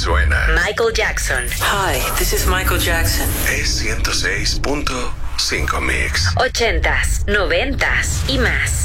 suena. Michael Jackson. Hi, this is Michael Jackson. Es 106.5 Mix. 80s, 90s y más.